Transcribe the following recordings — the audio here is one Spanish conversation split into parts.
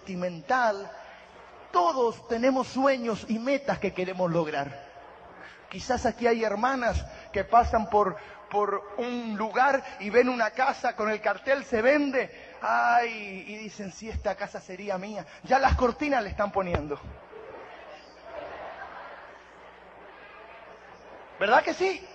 sentimental, todos tenemos sueños y metas que queremos lograr. Quizás aquí hay hermanas que pasan por un lugar y ven una casa con el cartel "se vende", ay, y dicen, si esta casa sería mía. Ya las cortinas le están poniendo. ¿Verdad que sí?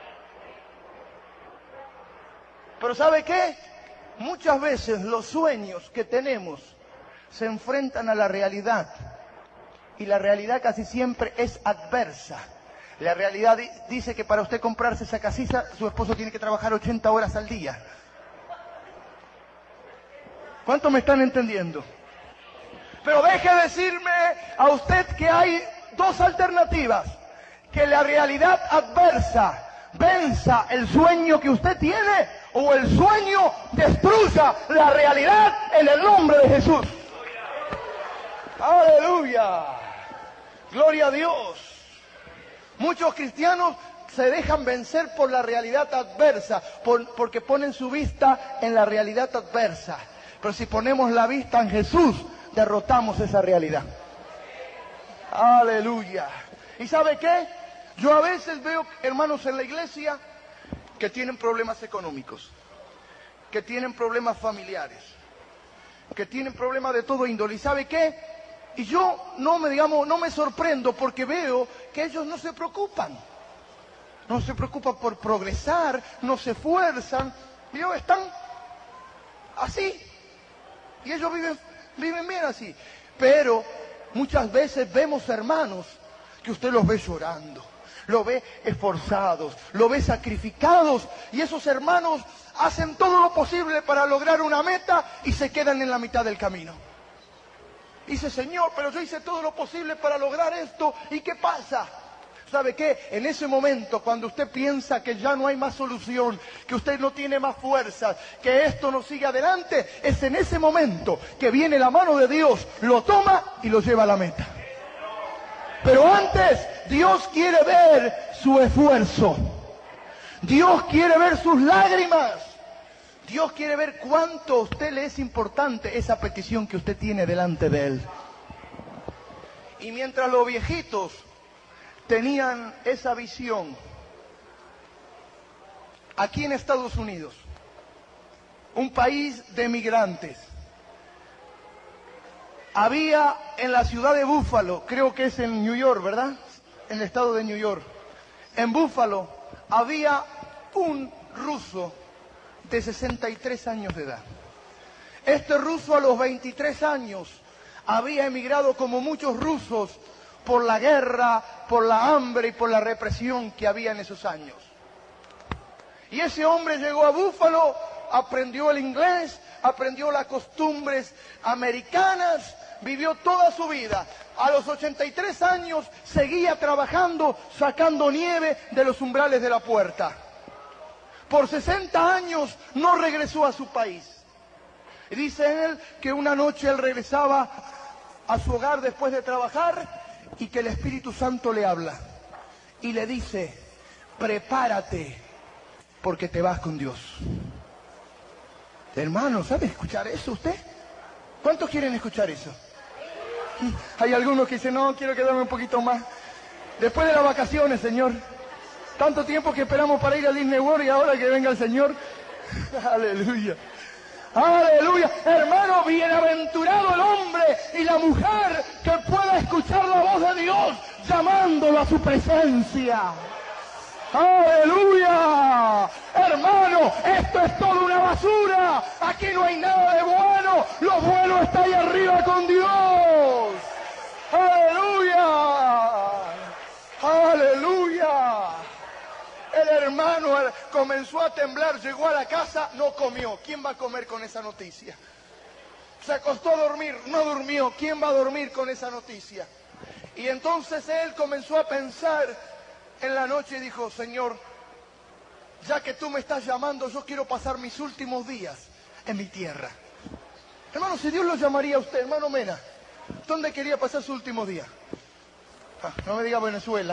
Pero ¿sabe qué? Muchas veces los sueños que tenemos se enfrentan a la realidad. Y la realidad casi siempre es adversa. La realidad dice que para usted comprarse esa casita, su esposo tiene que trabajar 80 horas al día. ¿Cuánto me están entendiendo? Pero deje decirme a usted que hay dos alternativas. Que la realidad adversa venza el sueño que usted tiene, o el sueño destruya la realidad en el nombre de Jesús. ¡Aleluya! ¡Gloria a Dios! Muchos cristianos se dejan vencer por la realidad adversa, porque ponen su vista en la realidad adversa. Pero si ponemos la vista en Jesús, derrotamos esa realidad. ¡Aleluya! ¿Y sabe qué? Yo a veces veo hermanos en la iglesia que tienen problemas económicos, que tienen problemas familiares, que tienen problemas de todo índole. ¿Y sabe qué? Y yo no me sorprendo, porque veo que ellos no se preocupan. No se preocupan por progresar, no se esfuerzan. Y ellos están así. Y ellos viven bien así. Pero muchas veces vemos hermanos que usted los ve llorando, lo ve esforzados, lo ve sacrificados, y esos hermanos hacen todo lo posible para lograr una meta y se quedan en la mitad del camino. Dice, Señor, pero yo hice todo lo posible para lograr esto, ¿y qué pasa? ¿Sabe qué? En ese momento, cuando usted piensa que ya no hay más solución, que usted no tiene más fuerzas, que esto no sigue adelante, es en ese momento que viene la mano de Dios, lo toma y lo lleva a la meta. Pero antes, Dios quiere ver su esfuerzo. Dios quiere ver sus lágrimas. Dios quiere ver cuánto a usted le es importante esa petición que usted tiene delante de Él. Y mientras los viejitos tenían esa visión, aquí en Estados Unidos, un país de migrantes, había en la ciudad de Buffalo, creo que es en New York, ¿verdad? En el estado de New York. En Buffalo había un ruso de 63 años de edad. Este ruso a los 23 años había emigrado, como muchos rusos, por la guerra, por la hambre y por la represión que había en esos años. Y ese hombre llegó a Buffalo, aprendió el inglés, aprendió las costumbres americanas, vivió toda su vida. A los 83 años seguía trabajando, sacando nieve de los umbrales de la puerta. Por 60 años no regresó a su país. Y dice él que una noche él regresaba a su hogar después de trabajar y que el Espíritu Santo le habla y le dice, prepárate porque te vas con Dios. Hermano, ¿sabe escuchar eso usted? ¿Cuántos quieren escuchar eso? Hay algunos que dicen, no, quiero quedarme un poquito más. Después de las vacaciones, Señor. Tanto tiempo que esperamos para ir a Disney World y ahora que venga el Señor. Aleluya. Aleluya. Hermano, bienaventurado el hombre y la mujer que pueda escuchar la voz de Dios llamándolo a su presencia. ¡Aleluya! Hermano, esto es toda una basura. Aquí no hay nada de bueno. Lo bueno está ahí arriba con Dios. ¡Aleluya! ¡Aleluya! El hermano comenzó a temblar, llegó a la casa, no comió. ¿Quién va a comer con esa noticia? Se acostó a dormir, no durmió. ¿Quién va a dormir con esa noticia? Y entonces él comenzó a pensar en la noche y dijo, Señor, ya que tú me estás llamando, yo quiero pasar mis últimos días en mi tierra. Hermano, si Dios lo llamaría a usted, hermano Mena, ¿dónde quería pasar su último día? No me diga Venezuela.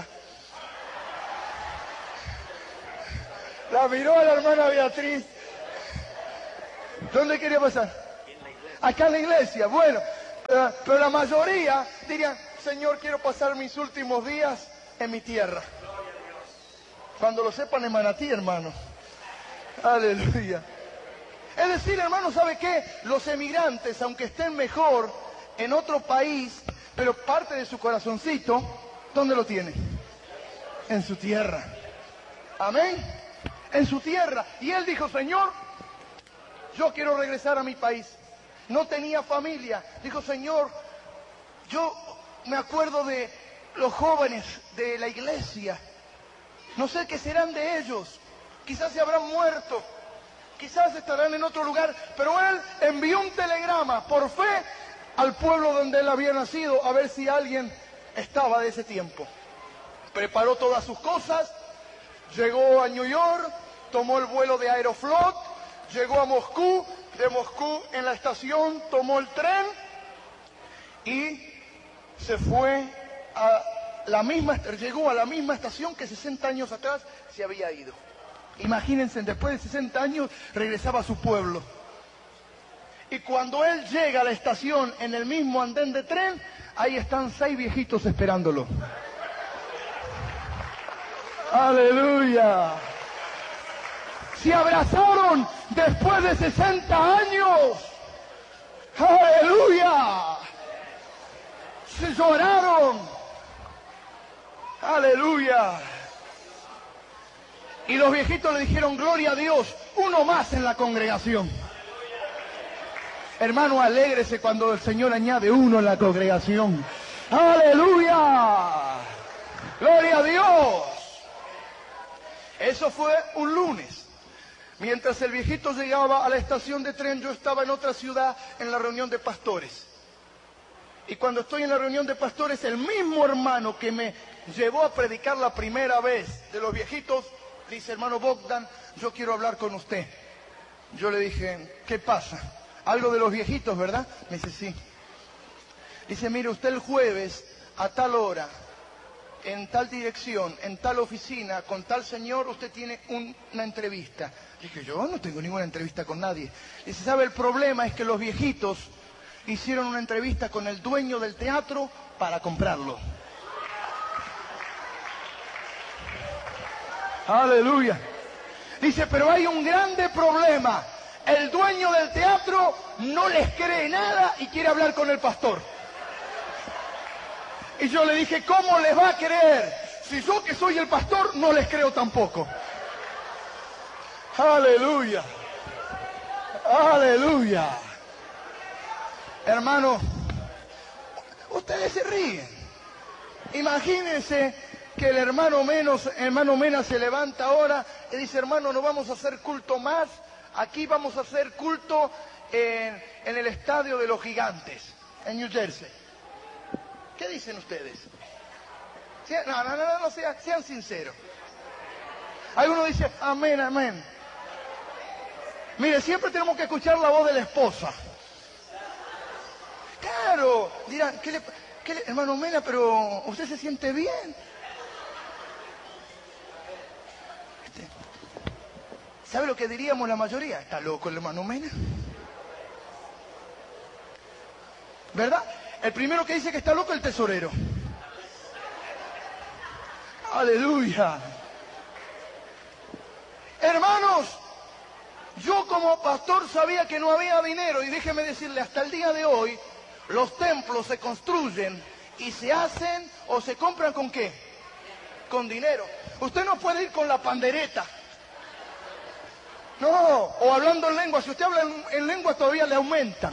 La miró a la hermana Beatriz. ¿Dónde quería pasar? Acá en la iglesia. Bueno, Pero la mayoría dirían, Señor, quiero pasar mis últimos días en mi tierra. Cuando lo sepan en Manatí, hermano. Aleluya. Es decir, hermano, ¿sabe qué? Los emigrantes, aunque estén mejor en otro país, pero parte de su corazoncito, ¿dónde lo tiene? En su tierra. Amén. En su tierra. Y él dijo, Señor, yo quiero regresar a mi país. No tenía familia. Dijo, Señor, yo me acuerdo de los jóvenes de la iglesia. No sé qué serán de ellos. Quizás se habrán muerto. Quizás estarán en otro lugar. Pero él envió un telegrama por fe al pueblo donde él había nacido a ver si alguien estaba de ese tiempo. Preparó todas sus cosas. Llegó a New York. Tomó el vuelo de Aeroflot. Llegó a Moscú. De Moscú en la estación tomó el tren. Y se fue a llegó a la misma estación que 60 años atrás se había ido. Imagínense, después de 60 años regresaba a su pueblo. Y cuando él llega a la estación en el mismo andén de tren, ahí están 6 viejitos esperándolo. ¡Aleluya! Se abrazaron después de 60 años. ¡Aleluya! Se lloraron. ¡Aleluya! Y los viejitos le dijeron, gloria a Dios, uno más en la congregación. Hermano, alégrese cuando el Señor añade uno en la congregación. ¡Aleluya! ¡Gloria a Dios! Eso fue un lunes. Mientras el viejito llegaba a la estación de tren, yo estaba en otra ciudad en la reunión de pastores. Y cuando estoy en la reunión de pastores, el mismo hermano que me llevó a predicar la primera vez de los viejitos, dice, hermano Bogdan, yo quiero hablar con usted. Yo le dije, ¿qué pasa? Algo de los viejitos, ¿verdad? Me dice, sí. Dice, mire, usted el jueves, a tal hora, en tal dirección, en tal oficina, con tal señor, usted tiene una entrevista. Dije, yo no tengo ninguna entrevista con nadie. Dice, ¿sabe? El problema es que los viejitos hicieron una entrevista con el dueño del teatro para comprarlo. Aleluya. Dice, pero hay un grande problema. El dueño del teatro no les cree nada y quiere hablar con el pastor. Y yo le dije, ¿cómo les va a creer? Si yo que soy el pastor no les creo tampoco. Aleluya. Aleluya. Hermano, ustedes se ríen. Imagínense que el hermano Mena se levanta ahora y dice, hermano, no vamos a hacer culto más. Aquí vamos a hacer culto en el estadio de los Gigantes, en New Jersey. ¿Qué dicen ustedes? No, sean sinceros. Alguno dice, amén, amén. Mire, siempre tenemos que escuchar la voz de la esposa. Claro, dirán, hermano Mena, pero ¿usted se siente bien? ¿Sabe lo que diríamos la mayoría? ¿Está loco el hermano Mena? ¿Verdad? El primero que dice que está loco es el tesorero. Aleluya. Hermanos, yo como pastor sabía que no había dinero y déjeme decirle, hasta el día de hoy, los templos se construyen y se hacen o se compran ¿con qué? Con dinero. Usted no puede ir con la pandereta. No, o hablando en lengua. Si usted habla en lengua todavía le aumentan.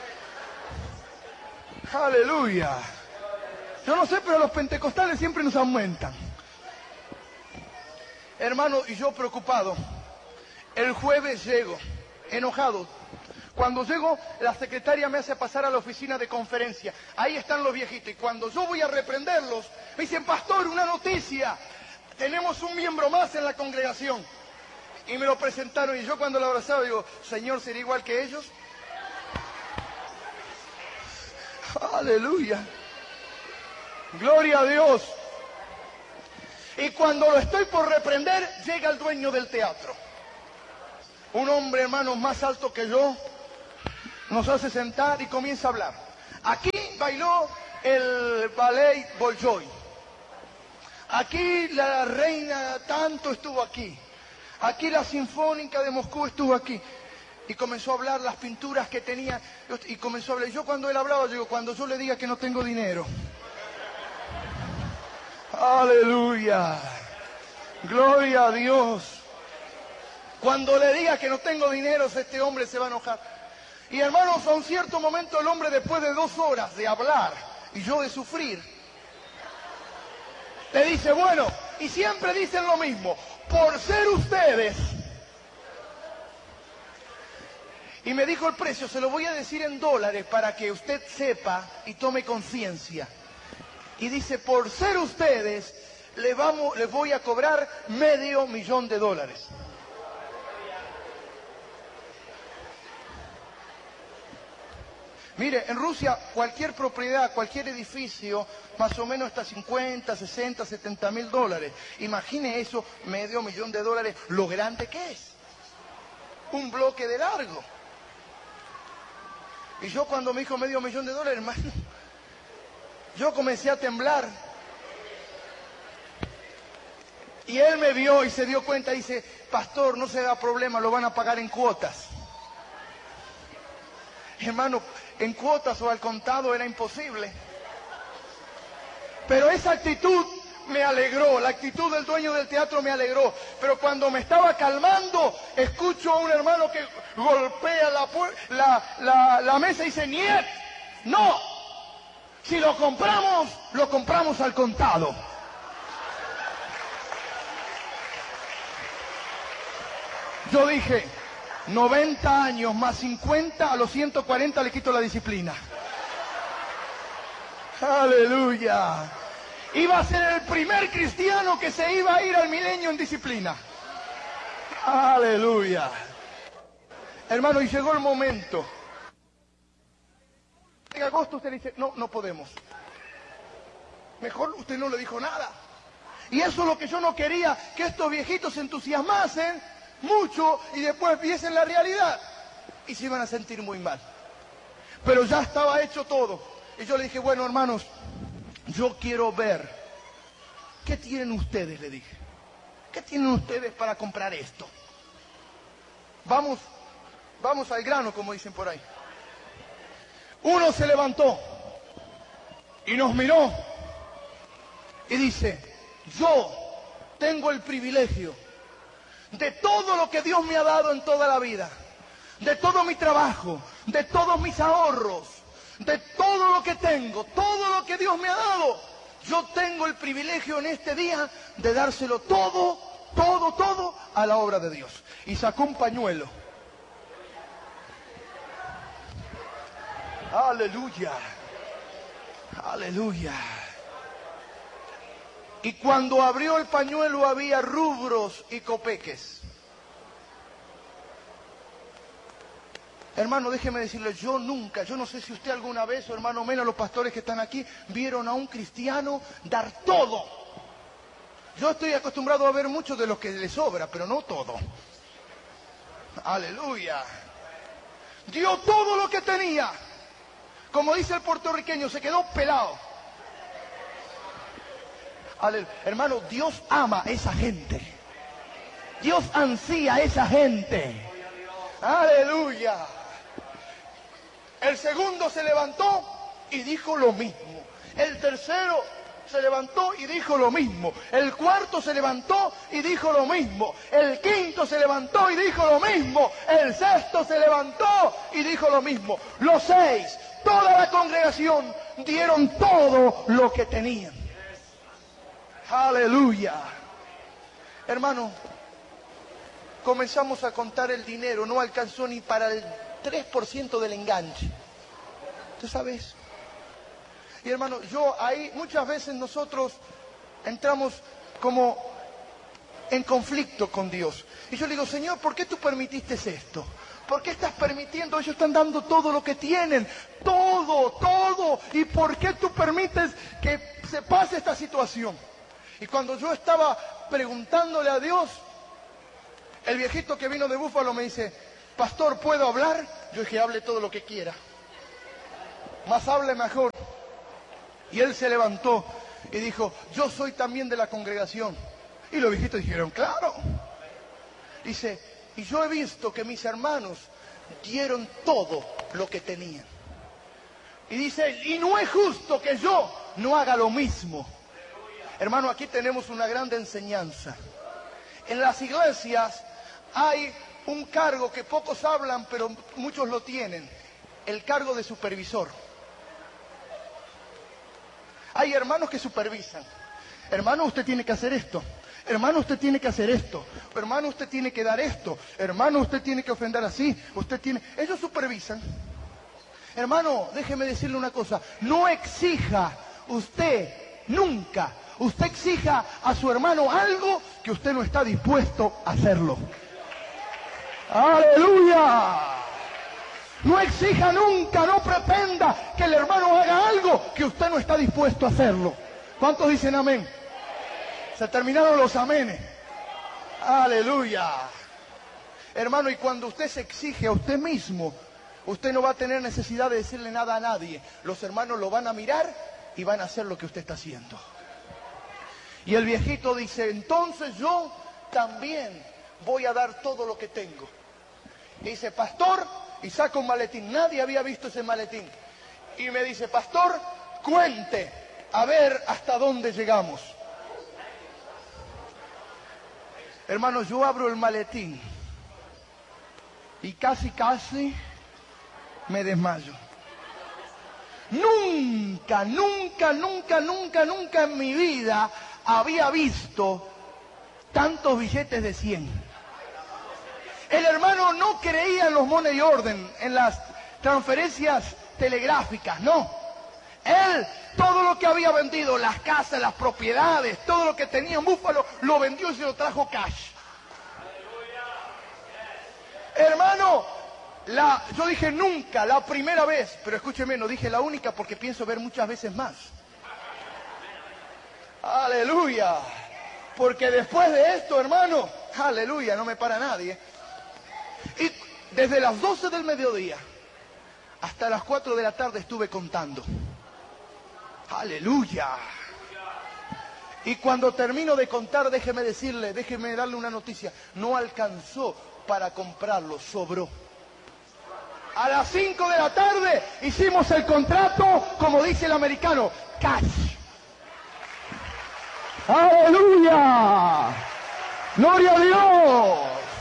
Aleluya. Yo no sé, pero los pentecostales siempre nos aumentan. Hermano, y yo preocupado. El jueves llego, enojado. Cuando llego, la secretaria me hace pasar a la oficina de conferencia. Ahí están los viejitos. Y cuando yo voy a reprenderlos, me dicen, pastor, una noticia. Tenemos un miembro más en la congregación. Y me lo presentaron y yo cuando lo abrazaba digo, Señor, ¿será igual que ellos? Aleluya. Gloria a Dios. Y cuando lo estoy por reprender, llega el dueño del teatro. Un hombre, hermanos, más alto que yo, nos hace sentar y comienza a hablar. Aquí bailó el ballet Bolshoi. Aquí la reina tanto estuvo aquí. Aquí la Sinfónica de Moscú estuvo aquí. Y comenzó a hablar las pinturas que tenía. Y comenzó a hablar. Yo cuando él hablaba, yo digo, cuando yo le diga que no tengo dinero. Aleluya. Gloria a Dios. Cuando le diga que no tengo dinero, este hombre se va a enojar. Y hermanos, a un cierto momento el hombre, después de 2 horas de hablar y yo de sufrir, le dice, bueno, y siempre dicen lo mismo, por ser ustedes. Y me dijo el precio, se lo voy a decir en dólares para que usted sepa y tome conciencia. Y dice, por ser ustedes, les voy a cobrar $500,000. Mire, en Rusia cualquier propiedad, cualquier edificio, más o menos está 50, 60, $70,000. Imagine eso, $500,000, lo grande que es. Un bloque de largo. Y yo cuando me dijo $500,000, hermano, yo comencé a temblar. Y él me vio y se dio cuenta y dice, pastor, no se da problema, lo van a pagar en cuotas. Hermano, en cuotas o al contado era imposible. Pero esa actitud me alegró, la actitud del dueño del teatro me alegró. Pero cuando me estaba calmando, escucho a un hermano que golpea la mesa y dice, ¡niet! ¡No! Si lo compramos al contado. Yo dije, 90 años más 50, a los 140 le quito la disciplina. Aleluya. Iba a ser el primer cristiano que se iba a ir al milenio en disciplina. Aleluya. Hermano, y llegó el momento. En agosto usted dice, no podemos. Mejor usted no le dijo nada. Y eso es lo que yo no quería, que estos viejitos se entusiasmasen mucho y después viesen la realidad y se iban a sentir muy mal. Pero ya estaba hecho todo. Y yo le dije, bueno, hermanos, yo quiero ver qué tienen ustedes, le dije. ¿Qué tienen ustedes para comprar esto? Vamos al grano, como dicen por ahí. Uno se levantó y nos miró y dice, yo tengo el privilegio de todo lo que Dios me ha dado en toda la vida, de todo mi trabajo, de todos mis ahorros, de todo lo que tengo, todo lo que Dios me ha dado. Yo tengo el privilegio en este día de dárselo todo a la obra de Dios. Y sacó un pañuelo. Aleluya. Aleluya. Y cuando abrió el pañuelo había rubros y copeques. Hermano, déjeme decirle, yo no sé si usted alguna vez, o hermano menos los pastores que están aquí, vieron a un cristiano dar todo. Yo estoy acostumbrado a ver mucho de lo que le sobra, pero no todo. Aleluya. Dio todo lo que tenía. Como dice el puertorriqueño, se quedó pelado. Hermano, Dios ama a esa gente. Dios ansía a esa gente. Aleluya. El segundo se levantó y dijo lo mismo. El tercero se levantó y dijo lo mismo. El cuarto se levantó y dijo lo mismo. El quinto se levantó y dijo lo mismo. El sexto se levantó y dijo lo mismo. Los 6, toda la congregación, dieron todo lo que tenían. Aleluya. Hermano, comenzamos a contar el dinero, no alcanzó ni para el 3% del enganche. ¿Tú sabes? Y hermano, ahí muchas veces nosotros entramos como en conflicto con Dios. Y yo le digo, Señor, ¿por qué tú permitiste esto? ¿Por qué estás permitiendo? Ellos están dando todo lo que tienen, todo. ¿Y por qué tú permites que se pase esta situación? Y cuando yo estaba preguntándole a Dios, el viejito que vino de Búfalo me dice, pastor, ¿puedo hablar? Yo dije, hable todo lo que quiera. más hable mejor. Y él se levantó y dijo, yo soy también de la congregación. Y los viejitos dijeron, claro. Dice, y yo he visto que mis hermanos dieron todo lo que tenían. Y dice, y no es justo que yo no haga lo mismo. Hermano, aquí tenemos una gran enseñanza. En las iglesias hay un cargo que pocos hablan, pero muchos lo tienen. El cargo de supervisor. Hay hermanos que supervisan. Hermano, usted tiene que hacer esto. Hermano, usted tiene que hacer esto. Hermano, usted tiene que dar esto. Hermano, usted tiene que ofrendar así. Ellos supervisan. Hermano, déjeme decirle una cosa. No exija usted nunca. Usted exija a su hermano algo que usted no está dispuesto a hacerlo. ¡Aleluya! No exija nunca, no pretenda que el hermano haga algo que usted no está dispuesto a hacerlo. ¿Cuántos dicen amén? Se terminaron los amenes. Aleluya. Hermano, y cuando usted se exige a usted mismo, usted no va a tener necesidad de decirle nada a nadie. Los hermanos lo van a mirar y van a hacer lo que usted está haciendo. Y el viejito dice, entonces yo también voy a dar todo lo que tengo. Y dice, pastor, y saca un maletín. Nadie había visto ese maletín. Y me dice, pastor, cuente, a ver hasta dónde llegamos. Hermanos, yo abro el maletín y casi me desmayo. Nunca en mi vida había visto tantos billetes de 100. El hermano no creía en los money order, en las transferencias telegráficas, no. Él, todo lo que había vendido, las casas, las propiedades, todo lo que tenía en Búfalo, lo vendió y se lo trajo cash. Hermano, yo dije nunca, la primera vez, pero escúcheme, no dije la única porque pienso ver muchas veces más. Aleluya. Porque después de esto, hermano, aleluya, no me para nadie. Y desde las 12 del mediodía hasta las 4 de la tarde estuve contando. Aleluya. Y cuando termino de contar, déjeme darle una noticia. No alcanzó para comprarlo, sobró. A las 5 de la tarde hicimos el contrato, como dice el americano, cash. ¡Aleluya! ¡Gloria a Dios!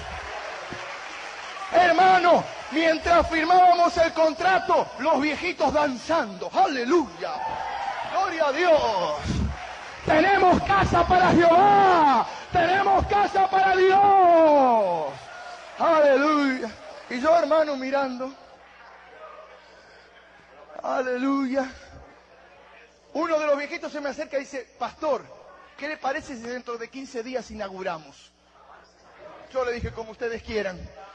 Hermano, mientras firmábamos el contrato, los viejitos danzando. ¡Aleluya! ¡Gloria a Dios! ¡Tenemos casa para Jehová! ¡Tenemos casa para Dios! ¡Aleluya! Y yo, hermano, mirando. ¡Aleluya! Uno de los viejitos se me acerca y dice, pastor, ¿qué le parece si dentro de 15 días inauguramos? Yo le dije, como ustedes quieran.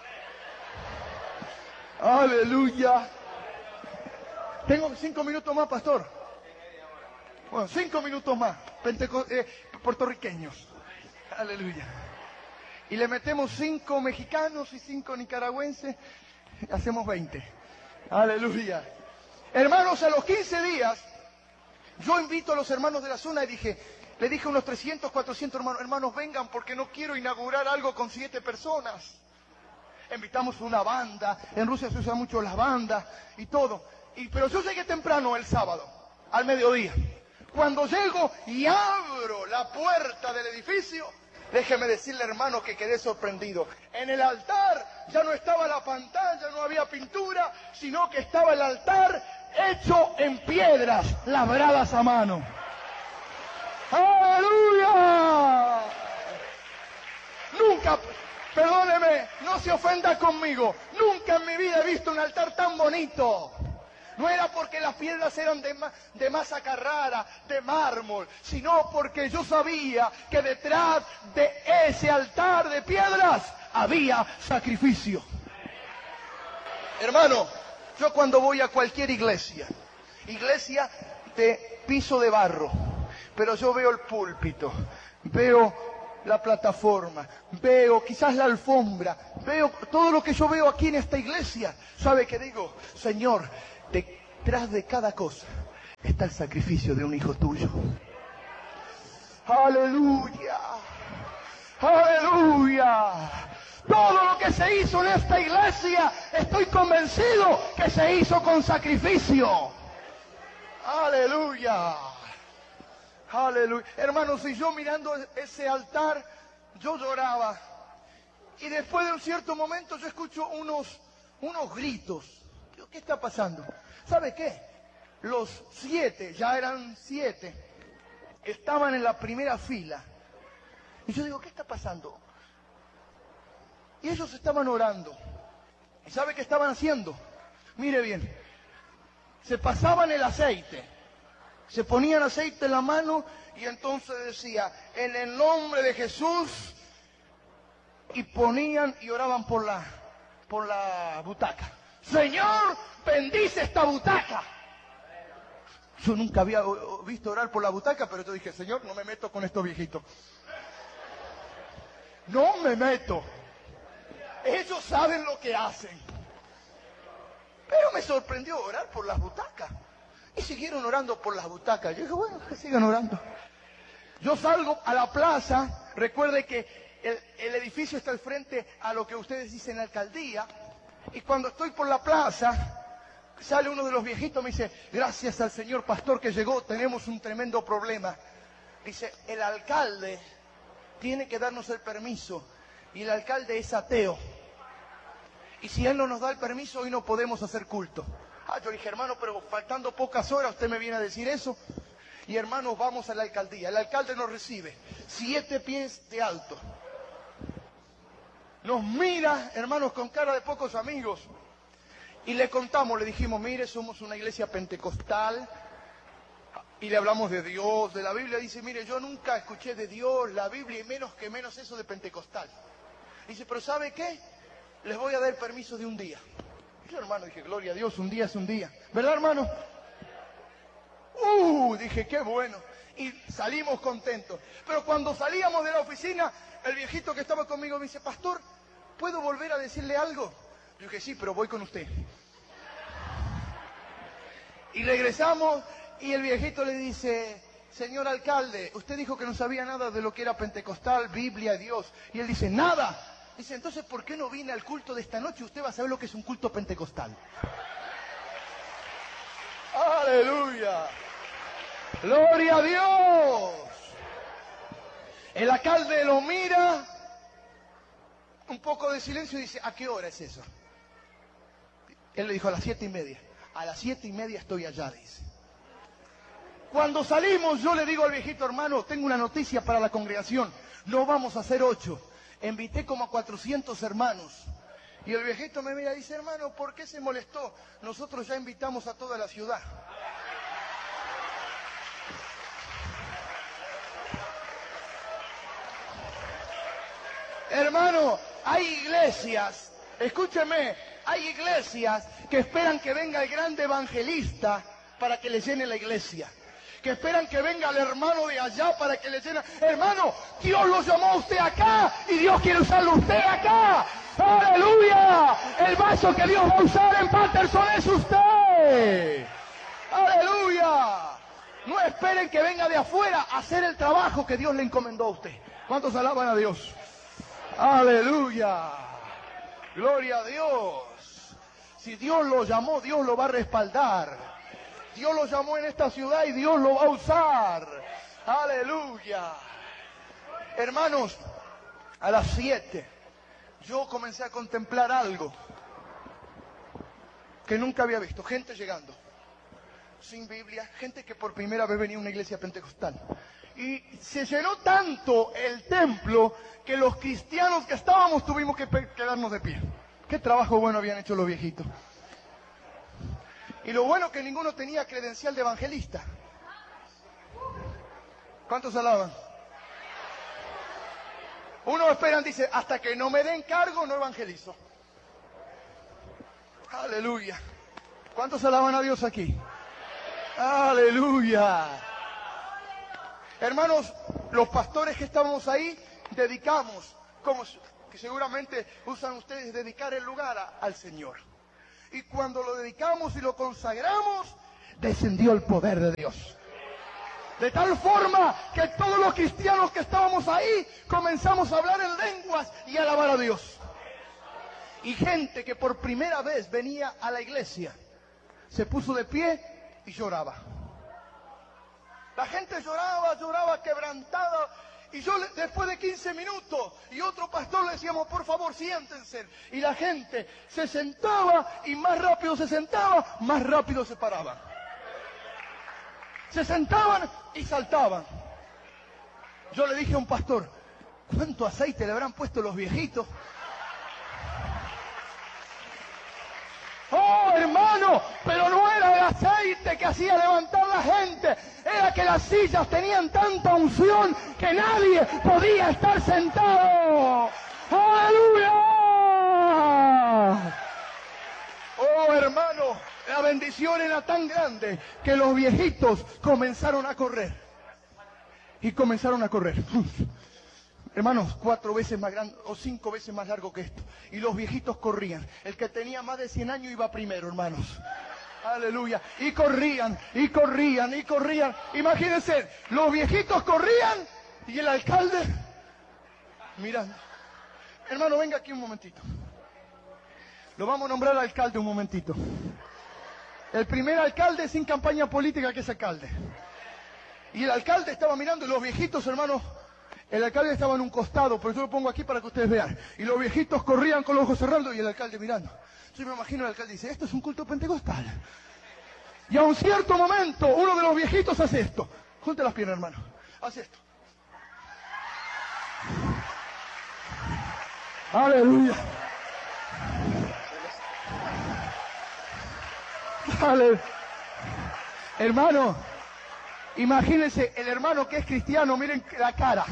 ¡Aleluya! Tengo 5 minutos más, pastor. Bueno, 5 minutos más. Puertorriqueños. Aleluya. Y le metemos 5 mexicanos y 5 nicaragüenses. Hacemos 20. Aleluya. Hermanos, a los 15 días, yo invito a los hermanos de la zona y le dije a unos 300, 400 hermanos, vengan porque no quiero inaugurar algo con 7 personas. Invitamos una banda, en Rusia se usan mucho las bandas y todo. Pero yo llegué temprano el sábado, al mediodía. Cuando llego y abro la puerta del edificio, déjeme decirle, hermano, que quedé sorprendido. En el altar ya no estaba la pantalla, no había pintura, sino que estaba el altar hecho en piedras labradas a mano. ¡Aleluya! Nunca... Perdóneme, no se ofenda conmigo. Nunca en mi vida he visto un altar tan bonito. No era porque las piedras eran de masa Carrara, de mármol, sino porque yo sabía que detrás de ese altar de piedras había sacrificio. Hermano, yo cuando voy a cualquier iglesia de piso de barro, pero yo veo el púlpito, veo la plataforma, veo quizás la alfombra, veo todo lo que yo veo aquí en esta iglesia. ¿Sabe qué digo? Señor, detrás de cada cosa está el sacrificio de un hijo tuyo. Aleluya, aleluya. Todo lo que se hizo en esta iglesia, estoy convencido que se hizo con sacrificio. Aleluya, aleluya. Hermanos, y yo mirando ese altar, yo lloraba. Y después de un cierto momento yo escucho unos gritos. Digo, ¿qué está pasando? ¿Sabe qué? Los 7, ya eran 7, estaban en la primera fila. Y yo digo, ¿qué está pasando? Y ellos estaban orando. ¿Y sabe qué estaban haciendo? Mire bien. Se pasaban el aceite. Se ponían aceite en la mano y entonces decía, en el nombre de Jesús. Y ponían y oraban por la butaca. Señor, bendice esta butaca. Yo nunca había visto orar por la butaca, pero yo dije, Señor, no me meto con estos viejitos. No me meto. Ellos saben lo que hacen. Pero me sorprendió orar por las butacas. Y siguieron orando por las butacas. Yo dije, bueno, que sigan orando. Yo salgo a la plaza. Recuerde que el edificio está al frente a lo que ustedes dicen alcaldía. Y cuando estoy por la plaza, sale uno de los viejitos y me dice, gracias al señor pastor que llegó, tenemos un tremendo problema. Dice, el alcalde tiene que darnos el permiso. Y el alcalde es ateo. Y si él no nos da el permiso, hoy no podemos hacer culto. Yo le dije, hermano, pero faltando pocas horas, usted me viene a decir eso. Y hermanos, vamos a la alcaldía. El alcalde nos recibe, 7 pies de alto. Nos mira, hermanos, con cara de pocos amigos. Y le contamos, le dijimos, mire, somos una iglesia pentecostal. Y le hablamos de Dios, de la Biblia. Dice, mire, yo nunca escuché de Dios, la Biblia, y menos eso de pentecostal. Dice, pero ¿sabe qué? Les voy a dar el permiso de un día. Y yo, hermano, dije, gloria a Dios, un día es un día. ¿Verdad, hermano? Dije, qué bueno. Y salimos contentos. Pero cuando salíamos de la oficina, el viejito que estaba conmigo me dice, pastor, ¿puedo volver a decirle algo? Yo dije, sí, pero voy con usted. Y regresamos y el viejito le dice, señor alcalde, usted dijo que no sabía nada de lo que era pentecostal, Biblia, Dios. Y él dice, nada. Dice, entonces, ¿por qué no vine al culto de esta noche? Usted va a saber lo que es un culto pentecostal. ¡Aleluya! ¡Gloria a Dios! El alcalde lo mira, un poco de silencio y dice, ¿a qué hora es eso? Él le dijo, a las 7:30. A las 7:30 estoy allá, dice. Cuando salimos, yo le digo al viejito, hermano, tengo una noticia para la congregación. No vamos a hacer 8. Invité como a 400 hermanos. Y el viejito me mira y dice, hermano, ¿por qué se molestó? Nosotros ya invitamos a toda la ciudad. Hermano, hay iglesias, escúcheme, hay iglesias que esperan que venga el grande evangelista para que les llene la iglesia. Que esperan que venga el hermano de allá para que le llene. Hermano, Dios lo llamó a usted acá y Dios quiere usarlo a usted acá. ¡Aleluya! El vaso que Dios va a usar en Patterson es usted. ¡Aleluya! No esperen que venga de afuera a hacer el trabajo que Dios le encomendó a usted. ¿Cuántos alaban a Dios? ¡Aleluya! ¡Gloria a Dios! Si Dios lo llamó, Dios lo va a respaldar. Dios lo llamó en esta ciudad y Dios lo va a usar. ¡Aleluya! Hermanos, a las 7 yo comencé a contemplar algo que nunca había visto. Gente llegando sin Biblia, gente que por primera vez venía a una iglesia pentecostal. Y se llenó tanto el templo que los cristianos que estábamos tuvimos que quedarnos de pie. Qué trabajo bueno habían hecho los viejitos. Y lo bueno que ninguno tenía credencial de evangelista. ¿Cuántos alaban? Uno esperan, dice, hasta que no me den cargo no evangelizo. Aleluya. ¿Cuántos alaban a Dios aquí? Aleluya. Hermanos, los pastores que estábamos ahí, dedicamos, como que seguramente usan ustedes, dedicar el lugar al Señor. Y cuando lo dedicamos y lo consagramos, descendió el poder de Dios. De tal forma que todos los cristianos que estábamos ahí comenzamos a hablar en lenguas y a alabar a Dios. Y gente que por primera vez venía a la iglesia se puso de pie y lloraba. La gente lloraba quebrantada. Y yo después de 15 minutos y otro pastor le decíamos, por favor, siéntense. Y la gente se sentaba y más rápido se sentaba, más rápido se paraban. Se sentaban y saltaban. Yo le dije a un pastor, ¿cuánto aceite le habrán puesto los viejitos? Oh, hermano, pero no era el aceite que hacía levantar la gente, era que las sillas tenían tanta unción que nadie podía estar sentado. ¡Aleluya! Oh, hermano, la bendición era tan grande que los viejitos comenzaron a correr. Y comenzaron a correr. Hermanos, 4 veces más grande o 5 veces más largo que esto. Y los viejitos corrían. El que tenía más de 100 años iba primero, hermanos. Aleluya. Y corrían, y corrían, y corrían. Imagínense, los viejitos corrían y el alcalde mirando. Hermano, venga aquí un momentito. Lo vamos a nombrar alcalde un momentito. El primer alcalde sin campaña política que es alcalde. Y el alcalde estaba mirando y los viejitos, hermanos, el alcalde estaba en un costado, pero yo lo pongo aquí para que ustedes vean. Y los viejitos corrían con los ojos cerrados y el alcalde mirando. Yo me imagino el alcalde dice, esto es un culto pentecostal. Y a un cierto momento, uno de los viejitos hace esto. Junte las piernas, hermano. Hace esto. Aleluya. Aleluya. Hermano, imagínense el hermano que es cristiano, miren la cara.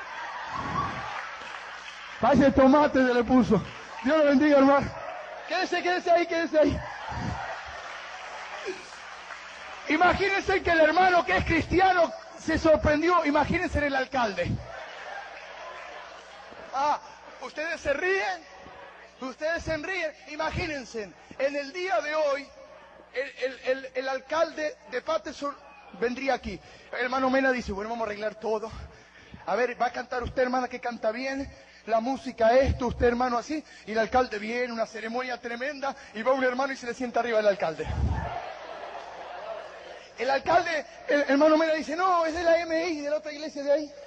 Vaya tomate se le puso. Dios lo bendiga, hermano. Quédese ahí. Imagínense que el hermano que es cristiano se sorprendió. Imagínense el alcalde. Ah, ustedes se ríen. Imagínense, en el día de hoy, el alcalde de Patterson vendría aquí. El hermano Mena dice, bueno, vamos a arreglar todo. A ver, va a cantar usted, hermana, que canta bien. La música esto, usted, hermano, así. Y el alcalde viene, una ceremonia tremenda. Y va un hermano y se le sienta arriba el alcalde. El alcalde, el hermano Mena dice, no, es de la MI, de la otra iglesia de ahí.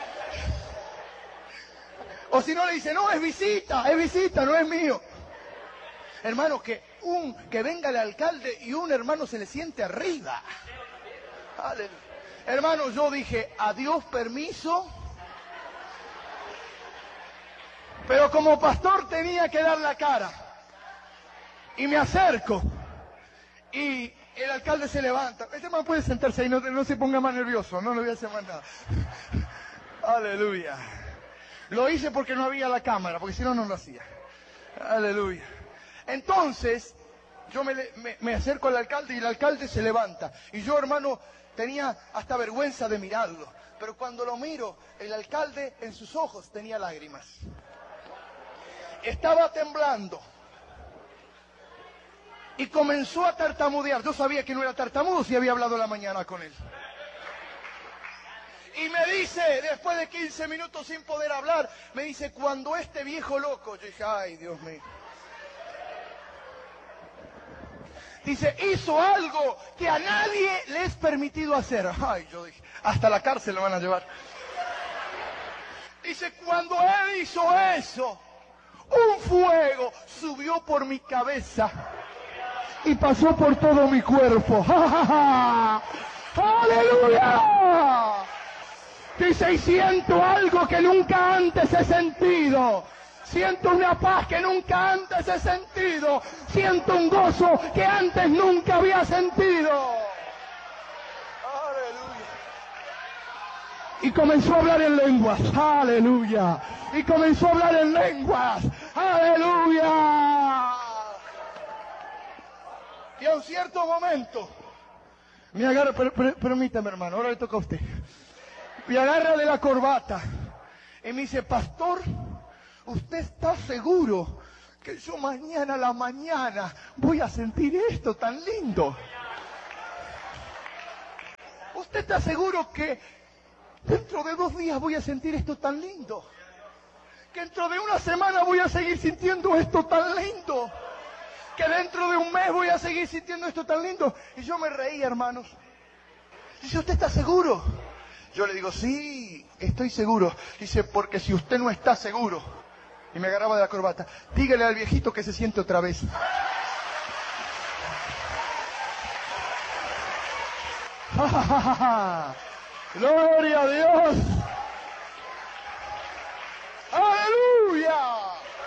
O si no le dice, no, es visita, no es mío. Hermano, que venga el alcalde y un hermano se le siente arriba. Aleluya. Hermano, yo dije, a Dios permiso. Pero como pastor tenía que dar la cara. Y me acerco. Y el alcalde se levanta. Este hermano puede sentarse ahí, no se ponga más nervioso. No le voy a hacer más nada. Aleluya. Lo hice porque no había la cámara, porque si no, no lo hacía. Aleluya. Entonces, yo me acerco al alcalde y el alcalde se levanta. Y yo, hermano, tenía hasta vergüenza de mirarlo. Pero cuando lo miro, el alcalde en sus ojos tenía lágrimas. Estaba temblando. Y comenzó a tartamudear. Yo sabía que no era tartamudo si había hablado la mañana con él. Y me dice, después de 15 minutos sin poder hablar, me dice, cuando este viejo loco, yo dije, ay, Dios mío. Dice, hizo algo que a nadie le es permitido hacer. Ay, yo dije, hasta la cárcel lo van a llevar. Dice, cuando él hizo eso, un fuego subió por mi cabeza y pasó por todo mi cuerpo. ¡Aleluya! Dice, y siento algo que nunca antes he sentido. Siento una paz que nunca antes he sentido. Siento un gozo que antes nunca había sentido. Aleluya. Y comenzó a hablar en lenguas. Aleluya. Y comenzó a hablar en lenguas. Aleluya. Y a un cierto momento me agarra, permítame, hermano, ahora le toca a usted. Me agarra de la corbata y me dice, pastor, ¿usted está seguro que yo mañana a la mañana voy a sentir esto tan lindo. ¿Usted está seguro que dentro de 2 días voy a sentir esto tan lindo? Que dentro de 1 semana voy a seguir sintiendo esto tan lindo. Que dentro de 1 mes voy a seguir sintiendo esto tan lindo. Y yo me reí, hermanos. Dice, ¿usted está seguro? Yo le digo, sí, estoy seguro. Dice, porque si usted no está seguro, y me agarraba de la corbata, dígale al viejito que se siente otra vez. ¡Gloria a Dios! ¡Aleluya!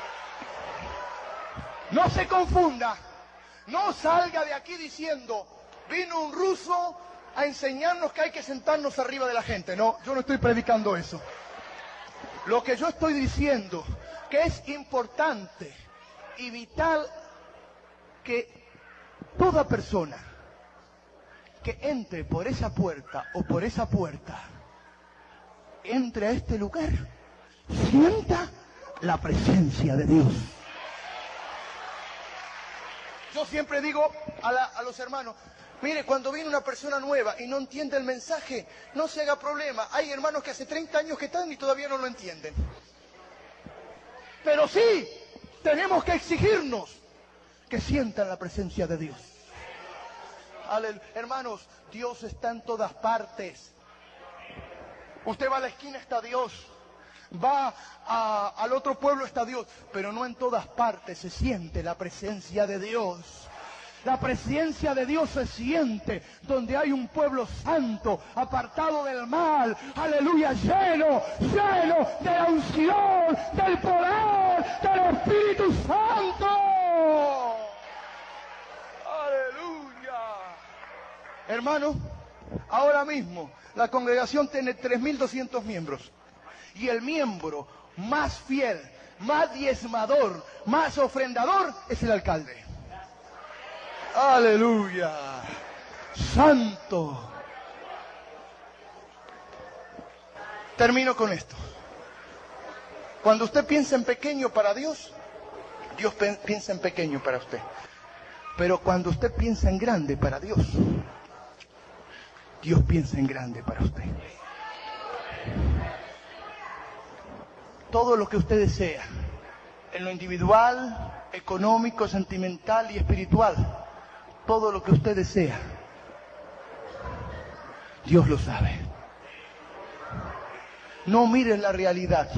No se confunda, no salga de aquí diciendo, vino un ruso a enseñarnos que hay que sentarnos arriba de la gente. No, yo no estoy predicando eso. Lo que yo estoy diciendo, que es importante y vital que toda persona que entre por esa puerta o por esa puerta, entre a este lugar, sienta la presencia de Dios. Yo siempre digo a los hermanos, mire, cuando viene una persona nueva y no entiende el mensaje, no se haga problema. Hay hermanos que hace 30 años que están y todavía no lo entienden. Pero sí, tenemos que exigirnos que sientan la presencia de Dios. Hermanos, Dios está en todas partes. Usted va a la esquina, está Dios. Va al otro pueblo, está Dios. Pero no en todas partes se siente la presencia de Dios. La presencia de Dios se siente donde hay un pueblo santo, apartado del mal, aleluya, lleno de la unción, del poder, del Espíritu Santo. Aleluya. Hermano, ahora mismo la congregación tiene 3.200 miembros. Y el miembro más fiel, más diezmador, más ofrendador es el alcalde. Aleluya. Santo. Termino con esto. Cuando usted piensa en pequeño para Dios, Dios piensa en pequeño para usted. Pero cuando usted piensa en grande para Dios, Dios piensa en grande para usted. Todo lo que usted desea, en lo individual, económico, sentimental y espiritual, todo lo que usted desea, Dios lo sabe. No mire la realidad.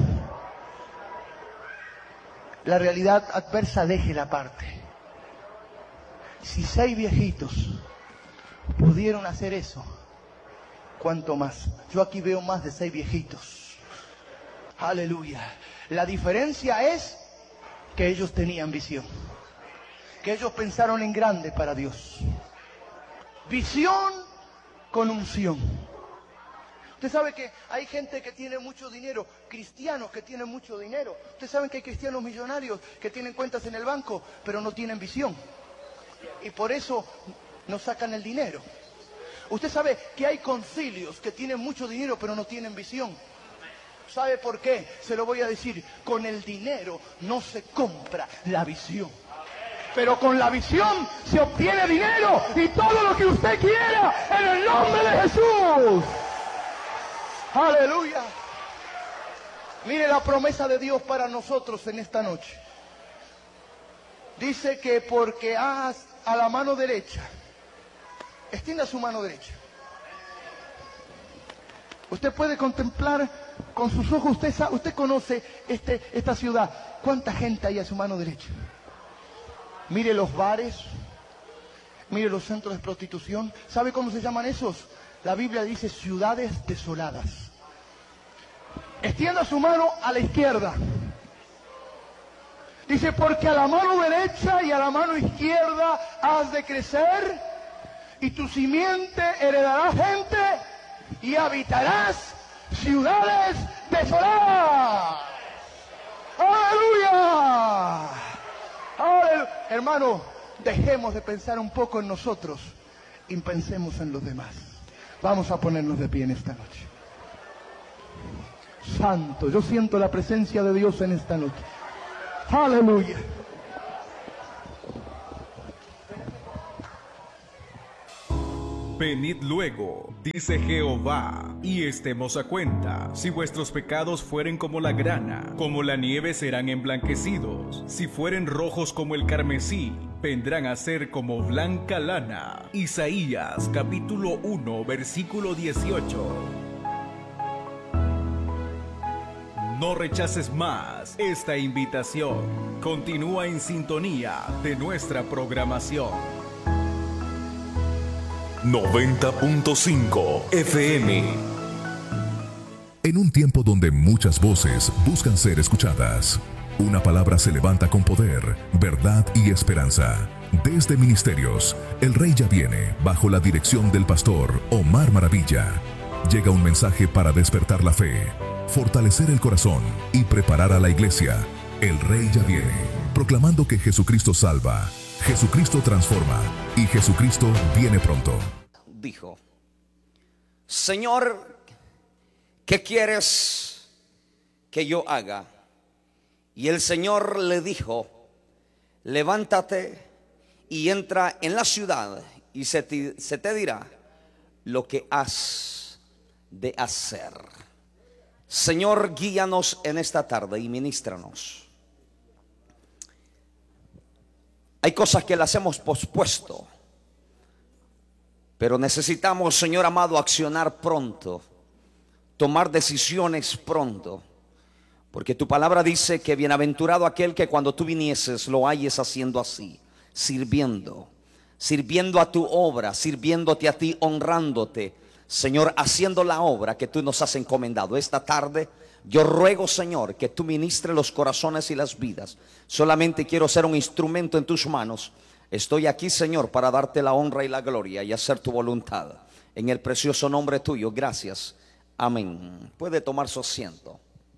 La realidad adversa déjela aparte. Si 6 viejitos pudieron hacer eso, ¿cuánto más? Yo aquí veo más de 6 viejitos. Aleluya. La diferencia es que ellos tenían visión. Que ellos pensaron en grande para Dios. Visión con unción. Usted sabe que hay gente que tiene mucho dinero, cristianos que tienen mucho dinero. Usted sabe que hay cristianos millonarios que tienen cuentas en el banco, pero no tienen visión. Y por eso no sacan el dinero. Usted sabe que hay concilios que tienen mucho dinero, pero no tienen visión. ¿Sabe por qué? Se lo voy a decir. Con el dinero no se compra la visión. Pero con la visión se obtiene dinero y todo lo que usted quiera en el nombre de Jesús. Aleluya. Mire la promesa de Dios para nosotros en esta noche. Dice que porque a la mano derecha, extienda su mano derecha. Usted puede contemplar con sus ojos, usted conoce esta ciudad. ¿Cuánta gente hay a su mano derecha? Mire los bares, mire los centros de prostitución. ¿Sabe cómo se llaman esos? La Biblia dice ciudades desoladas. Extienda su mano a la izquierda. Dice, porque a la mano derecha y a la mano izquierda has de crecer, y tu simiente heredará gente, y habitarás ciudades desoladas. ¡Aleluya! ¡Aleluya! Hermano, dejemos de pensar un poco en nosotros y pensemos en los demás. Vamos a ponernos de pie en esta noche. Santo, yo siento la presencia de Dios en esta noche. Aleluya. Venid luego, dice Jehová, y estemos a cuenta. Si vuestros pecados fueren como la grana, como la nieve serán emblanquecidos. Si fueren rojos como el carmesí, vendrán a ser como blanca lana. Isaías capítulo 1, versículo 18. No rechaces más esta invitación. Continúa en sintonía de nuestra programación. 90.5 FM. En un tiempo donde muchas voces buscan ser escuchadas, una palabra se levanta con poder, verdad y esperanza. Desde Ministerios, El Rey Ya Viene, bajo la dirección del pastor Omar Maravilla, llega un mensaje para despertar la fe, fortalecer el corazón y preparar a la iglesia. El Rey Ya Viene, proclamando que Jesucristo salva, Jesucristo transforma y Jesucristo viene pronto. Dijo: Señor, ¿qué quieres que yo haga? Y el Señor le dijo: levántate y entra en la ciudad y se te dirá lo que has de hacer. Señor, guíanos en esta tarde y ministranos. Hay cosas que las hemos pospuesto, pero necesitamos, Señor amado, accionar pronto, tomar decisiones pronto, porque tu palabra dice que bienaventurado aquel que cuando tú vinieses lo halles haciendo así, sirviendo a tu obra, sirviéndote a ti, honrándote, Señor, haciendo la obra que tú nos has encomendado. Esta tarde yo ruego, Señor, que tú ministres los corazones y las vidas. Solamente quiero ser un instrumento en tus manos. Estoy aquí, Señor, para darte la honra y la gloria y hacer tu voluntad. En el precioso nombre tuyo, gracias. Amén. Puede tomar su asiento.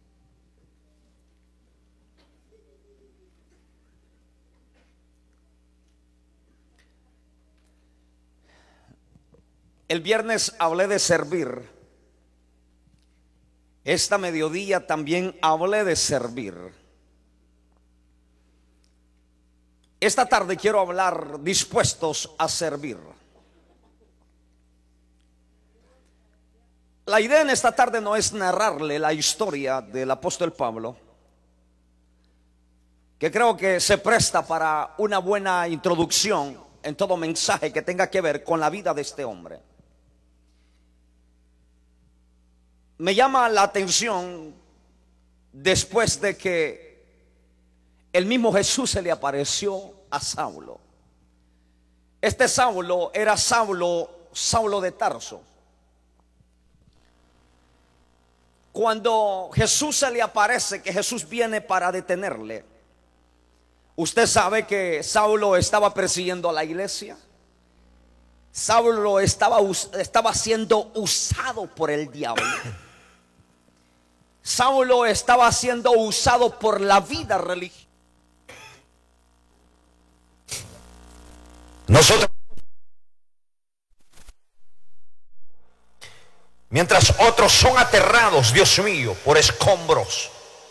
El viernes hablé de servir. Esta mediodía también hablé de servir. Esta tarde quiero hablar dispuestos a servir. La idea en esta tarde no es narrarle la historia del apóstol Pablo, que creo que se presta para una buena introducción en todo mensaje que tenga que ver con la vida de este hombre. Me llama la atención después de que el mismo Jesús se le apareció a Saulo. Este Saulo era Saulo de Tarso. Cuando Jesús se le aparece, que Jesús viene para detenerle, usted sabe que Saulo estaba persiguiendo a la iglesia. Saulo estaba siendo usado por el diablo. Saulo estaba siendo usado por la vida religiosa. Nosotros, mientras otros son aterrados, Dios mío, por escombros,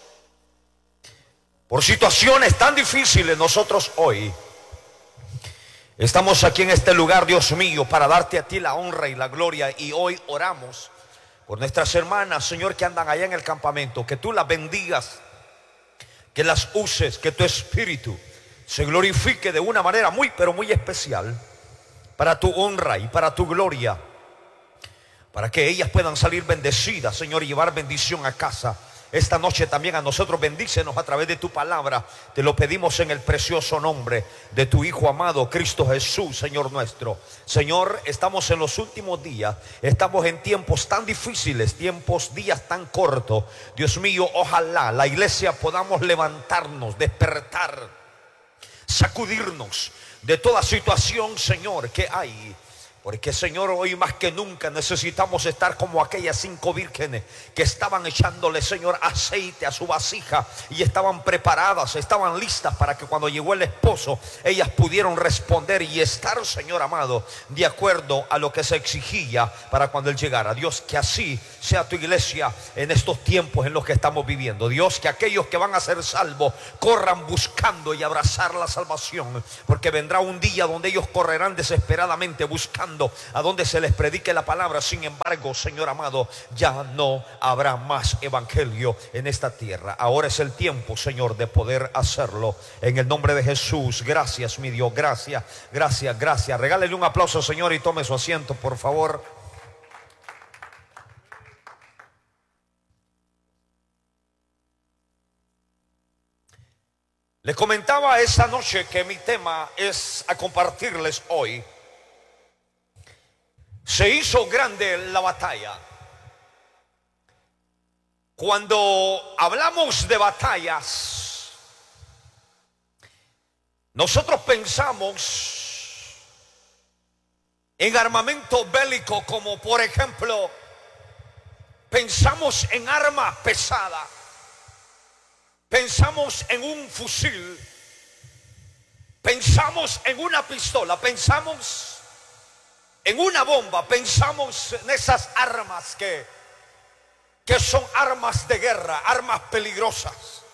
por situaciones tan difíciles, nosotros hoy estamos aquí en este lugar, Dios mío, para darte a ti la honra y la gloria. Y hoy oramos por nuestras hermanas, Señor, que andan allá en el campamento, que tú las bendigas, que las uses, que tu espíritu se glorifique de una manera muy, pero muy especial, para tu honra y para tu gloria, para que ellas puedan salir bendecidas, Señor, y llevar bendición a casa. Esta noche también a nosotros bendícenos a través de tu palabra. Te lo pedimos en el precioso nombre de tu Hijo amado, Cristo Jesús, Señor nuestro. Señor, estamos en los últimos días. Estamos en tiempos tan difíciles, días tan cortos. Dios mío, ojalá la iglesia podamos levantarnos, despertar, sacudirnos de toda situación, Señor, que hay. Porque, Señor, hoy más que nunca necesitamos estar como aquellas 5 vírgenes que estaban echándole, Señor, aceite a su vasija y estaban preparadas, estaban listas para que cuando llegó el esposo ellas pudieron responder y estar, Señor amado, de acuerdo a lo que se exigía para cuando Él llegara. Dios, que así sea tu iglesia en estos tiempos en los que estamos viviendo. Dios, que aquellos que van a ser salvos corran buscando y abrazar la salvación, porque vendrá un día donde ellos correrán desesperadamente buscando buscando a donde se les predique la palabra. Sin embargo, Señor amado, ya no habrá más evangelio en esta tierra. Ahora es el tiempo, Señor, de poder hacerlo. En el nombre de Jesús, gracias, mi Dios, gracias, gracias, gracias. Regálele un aplauso, Señor, y tome su asiento, por favor. Les comentaba esa noche que mi tema es a compartirles hoy. Se hizo grande la batalla. Cuando hablamos de batallas, nosotros pensamos en armamento bélico, como por ejemplo, pensamos en arma pesada. Pensamos en un fusil, pensamos en una pistola, pensamos en una bomba, pensamos en esas armas que son armas de guerra, armas peligrosas.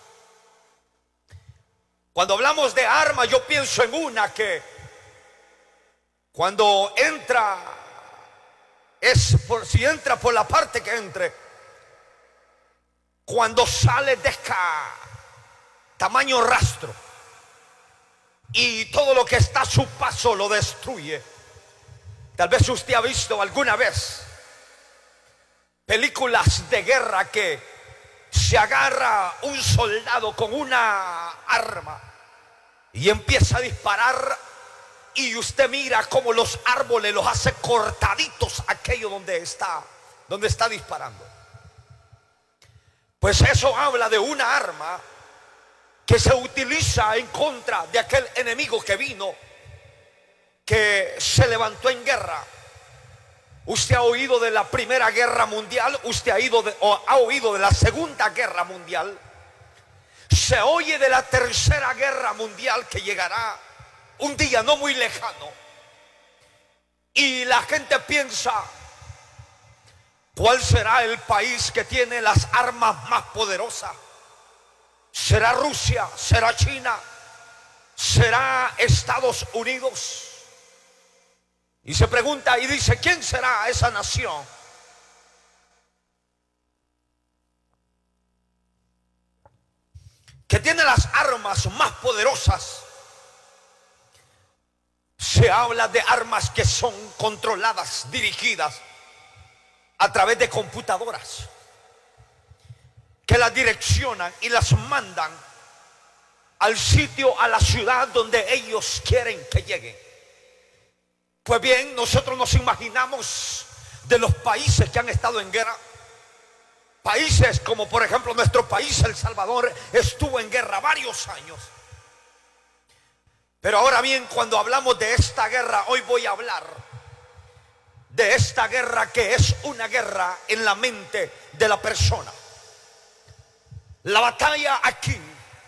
Cuando hablamos de arma, yo pienso en una que cuando entra, si entra por la parte que entre, cuando sale deja tamaño rastro y todo lo que está a su paso lo destruye. Tal vez usted ha visto alguna vez películas de guerra que se agarra un soldado con una arma y empieza a disparar, y usted mira cómo los árboles los hace cortaditos aquello donde está disparando. Pues eso habla de una arma que se utiliza en contra de aquel enemigo que vino, que se levantó en guerra. Usted ha oído de la Primera Guerra Mundial, usted ha oído de la Segunda Guerra Mundial, se oye de la Tercera Guerra Mundial que llegará un día no muy lejano, y la gente piensa: ¿cuál será el país que tiene las armas más poderosas? ¿Será Rusia? ¿Será China? ¿Será Estados Unidos? Y se pregunta y dice: ¿quién será esa nación que tiene las armas más poderosas? Se habla de armas que son controladas, dirigidas a través de computadoras, que las direccionan y las mandan al sitio, a la ciudad donde ellos quieren que lleguen. Pues bien, nosotros nos imaginamos de los países que han estado en guerra. Países como por ejemplo nuestro país, El Salvador, estuvo en guerra varios años. Pero ahora bien, cuando hablamos de esta guerra, hoy voy a hablar de esta guerra, que es una guerra en la mente de la persona. La batalla aquí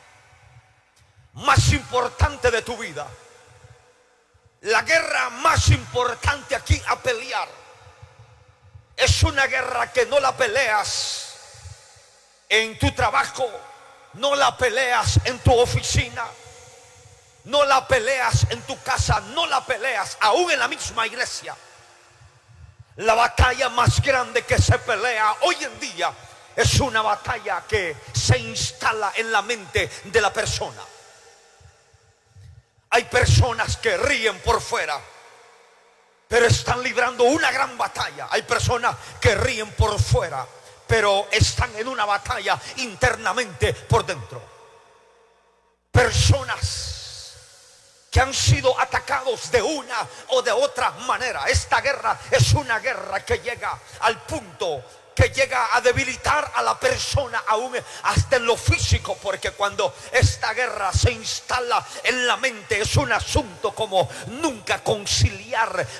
más importante de tu vida, la guerra más importante aquí a pelear, es una guerra que no la peleas en tu trabajo, no la peleas en tu oficina, no la peleas en tu casa, no la peleas aún en la misma iglesia. La batalla más grande que se pelea hoy en día es una batalla que se instala en la mente de la persona. Hay personas que ríen por fuera, pero están librando una gran batalla. Hay personas que ríen por fuera, pero están en una batalla internamente por dentro. Personas que han sido atacados de una o de otra manera. Esta guerra es una guerra que llega al punto que llega a debilitar a la persona aún hasta en lo físico, porque cuando esta guerra se instala en la mente es un asunto como nunca conciliar